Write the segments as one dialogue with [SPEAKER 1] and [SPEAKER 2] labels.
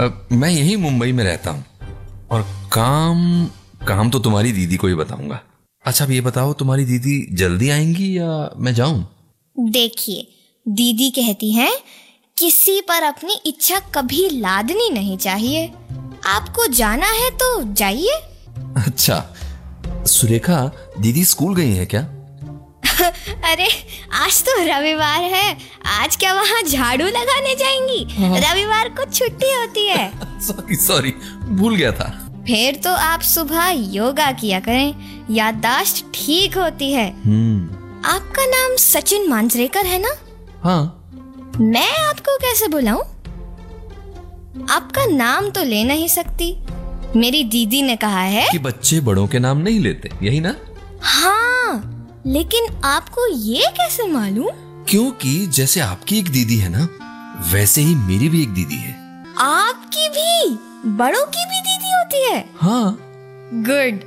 [SPEAKER 1] मैं यही मुंबई में रहता हूँ और काम तो तुम्हारी दीदी को ही बताऊंगा। अच्छा, अब ये बताओ, तुम्हारी दीदी जल्दी आएंगी या मैं जाऊं?
[SPEAKER 2] देखिए, दीदी कहती हैं किसी पर अपनी इच्छा कभी लादनी नहीं चाहिए। आपको जाना है तो जाइए।
[SPEAKER 1] अच्छा, सुरेखा दीदी स्कूल गई है क्या?
[SPEAKER 2] अरे आज तो रविवार है, आज क्या वहाँ झाड़ू लगाने जाएंगी? रविवार को छुट्टी होती है।
[SPEAKER 1] सॉरी, भूल गया था।
[SPEAKER 2] फिर तो आप सुबह योगा किया करें, याददाश्त ठीक होती है। आपका नाम सचिन मांजरेकर है ना?
[SPEAKER 1] हाँ।
[SPEAKER 2] मैं आपको कैसे बुलाऊं? आपका नाम तो ले नहीं सकती। मेरी दीदी ने कहा है
[SPEAKER 1] कि बच्चे बड़ों के नाम नहीं लेते, यही ना?
[SPEAKER 2] हाँ, लेकिन आपको ये कैसे मालूम?
[SPEAKER 1] क्योंकि जैसे आपकी एक दीदी है ना, वैसे ही मेरी भी एक दीदी है।
[SPEAKER 2] आपकी भी? बड़ों की भी दीदी होती है?
[SPEAKER 1] हाँ।
[SPEAKER 2] गुड।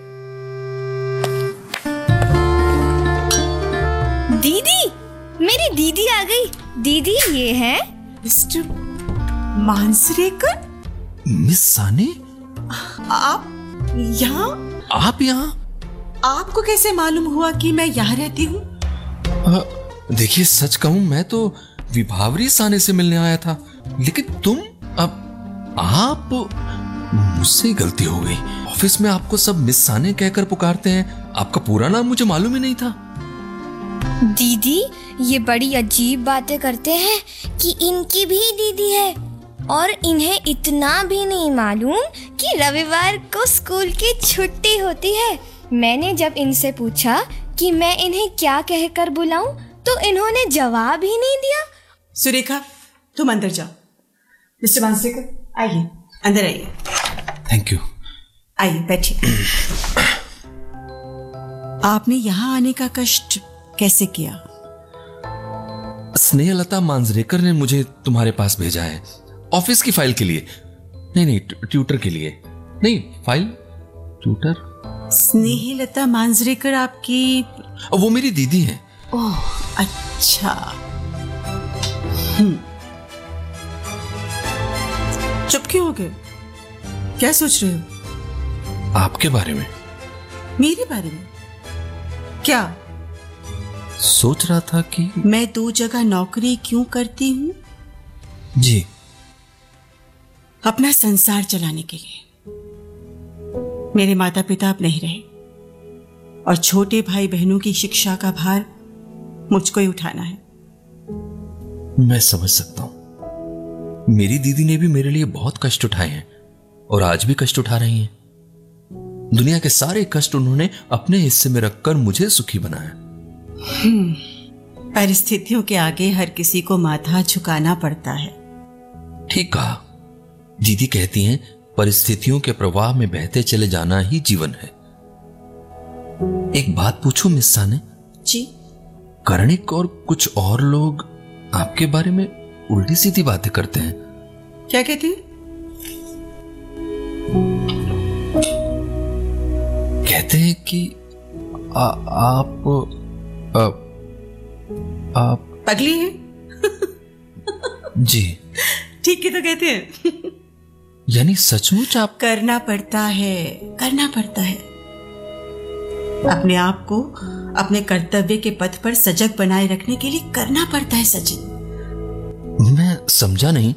[SPEAKER 2] दीदी, मेरी दीदी आ गई। दीदी ये है
[SPEAKER 3] मिस्टर मांजरेकर।
[SPEAKER 1] मिस साने,
[SPEAKER 3] आप यहाँ?
[SPEAKER 1] आप यहाँ?
[SPEAKER 3] आपको कैसे मालूम हुआ कि मैं यहाँ रहती हूँ?
[SPEAKER 1] देखिए, सच कहूँ मैं तो विभावरी साने से मिलने आया था, लेकिन तुम आप मुझसे गलती हो गई। ऑफिस में आपको सब मिस साने कहकर पुकारते हैं, आपका पूरा नाम मुझे मालूम ही नहीं था।
[SPEAKER 2] दीदी ये बड़ी अजीब बातें करते हैं कि इनकी भी दीदी है, और इन्हें इतना भी नहीं मालूम कि रविवार को स्कूल की छुट्टी होती है। मैंने जब इनसे पूछा कि मैं इन्हें क्या कहकर बुलाऊं, तो इन्होंने जवाब ही नहीं दिया।
[SPEAKER 3] सुरेखा, तुम अंदर जाओ। मिस्टर मांजरेकर, आइए, अंदर आइए।
[SPEAKER 1] Thank you.
[SPEAKER 3] आइए, बैठिए। आपने यहाँ आने का कष्ट कैसे किया?
[SPEAKER 1] स्नेहलता मांजरेकर ने मुझे तुम्हारे पास भेजा है, ऑफिस की फाइल के लिए। नहीं, ट्यूटर के लिए नहीं, फाइल ट्यूटर।
[SPEAKER 3] स्नेहलता मांजरेकर आपकी?
[SPEAKER 1] वो मेरी दीदी है।
[SPEAKER 3] ओह, अच्छा। चुप क्यों हो गए? क्या सोच रहे हो?
[SPEAKER 1] आपके बारे में।
[SPEAKER 3] मेरे बारे में? क्या
[SPEAKER 1] सोच रहा था कि
[SPEAKER 3] मैं 2 जगह नौकरी क्यों करती हूँ?
[SPEAKER 1] जी,
[SPEAKER 3] अपना संसार चलाने के लिए। मेरे माता पिता अब नहीं रहे और छोटे भाई बहनों की शिक्षा का भार मुझको ही उठाना है।
[SPEAKER 1] मैं समझ सकता हूं। मेरी दीदी ने भी मेरे लिए बहुत कष्ट उठाए हैं और आज भी कष्ट उठा रही हैं। दुनिया के सारे कष्ट उन्होंने अपने हिस्से में रखकर मुझे सुखी बनाया।
[SPEAKER 3] परिस्थितियों के आगे हर किसी को माथा झुकाना पड़ता है।
[SPEAKER 1] ठीक कहा। दीदी कहती हैं परिस्थितियों के प्रवाह में बहते चले जाना ही जीवन है। एक बात पूछूं मिस साने?
[SPEAKER 3] जी।
[SPEAKER 1] कर्णिक और कुछ और लोग आपके बारे में उल्टी सीधी बातें करते हैं।
[SPEAKER 3] क्या कहते हैं?
[SPEAKER 1] कहते हैं कि आप
[SPEAKER 3] पगली हैं?
[SPEAKER 1] जी।
[SPEAKER 3] ठीक है, तो कहते हैं।
[SPEAKER 1] यानी सचमुच आप?
[SPEAKER 3] करना पड़ता है। अपने आप को अपने कर्तव्य के पथ पर सजग बनाए रखने के लिए करना पड़ता है सचिन।
[SPEAKER 1] मैं समझा नहीं।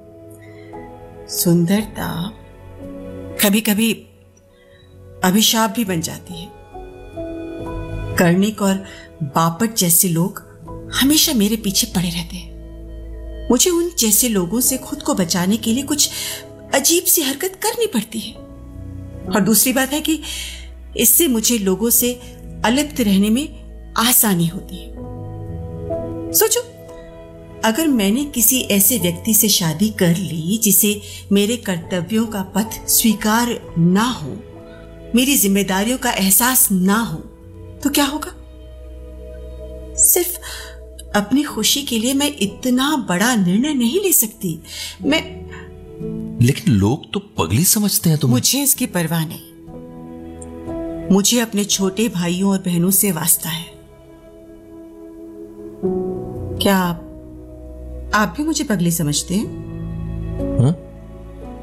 [SPEAKER 3] सुंदरता कभी कभी अभिशाप भी बन जाती है। कर्णिक और बापट जैसे लोग हमेशा मेरे पीछे पड़े रहते हैं। मुझे उन जैसे लोगों से खुद को बचाने के लिए कुछ अजीब सी हरकत करनी पड़ती है। और दूसरी बात है कि इससे मुझे लोगों से अलिप्त रहने में आसानी होती है। सोचो, अगर मैंने किसी ऐसे व्यक्ति से शादी कर ली जिसे मेरे कर्तव्यों का पथ स्वीकार ना हो, मेरी जिम्मेदारियों का एहसास ना हो, तो क्या होगा? सिर्फ अपनी खुशी के लिए मैं इतना बड़ा निर्णय नहीं ले सकती।
[SPEAKER 1] लेकिन लोग तो पगली समझते हैं तुम्हें।
[SPEAKER 3] मुझे इसकी परवाह नहीं। मुझे अपने छोटे भाइयों और बहनों से वास्ता है। क्या आप भी मुझे पगली समझते हैं?